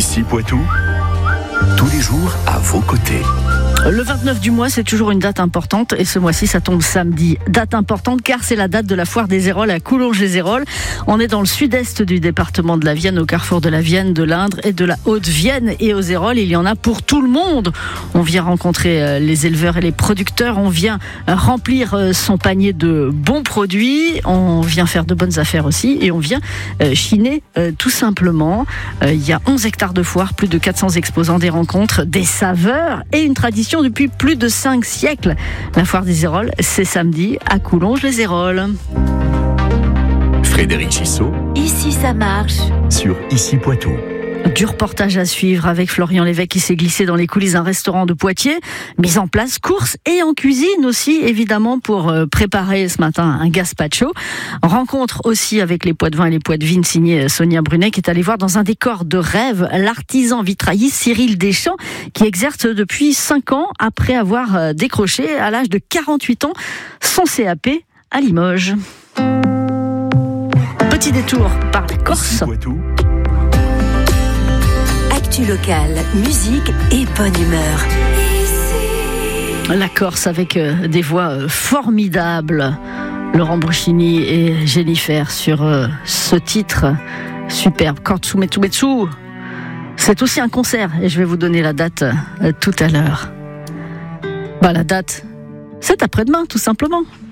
Ici Poitou, tous les jours à vos côtés. Le 29 du mois, c'est toujours une date importante et ce mois-ci, ça tombe samedi. Date importante car c'est la date de la foire des Héroles à Coulonges-les-Héroles. On est dans le sud-est du département de la Vienne, au carrefour de la Vienne, de l'Indre et de la Haute-Vienne. Et aux Héroles, il y en a pour tout le monde. On vient rencontrer les éleveurs et les producteurs. On vient remplir son panier de bons produits. On vient faire de bonnes affaires aussi et on vient chiner tout simplement. Il y a 11 hectares de foire, plus de 400 exposants, des rencontres, des saveurs et une tradition depuis plus de 5 siècles. La foire des Héroles, c'est samedi à Coulonges-les-Héroles. Frédéric Chissot. Ici ça marche. Sur Ici Poitou. Du reportage à suivre avec Florian Lévesque qui s'est glissé dans les coulisses d'un restaurant de Poitiers. Mise en place, courses et en cuisine aussi, évidemment, pour préparer ce matin un gazpacho. Rencontre aussi avec les Poitevins et les Poitevines, signé Sonia Brunet, qui est allée voir dans un décor de rêve l'artisan vitrailliste Cyril Deschamps, qui exerce depuis 5 ans après avoir décroché à l'âge de 48 ans son CAP à Limoges. Petit détour par la Corse. Ici Poitou. Actu locale, musique et bonne humeur. La Corse avec des voix formidables. Laurent Bruscini et Jennifer sur ce titre superbe. Kortsu Metsu Metsu. C'est aussi un concert et je vais vous donner la date tout à l'heure. La date, c'est après-demain tout simplement.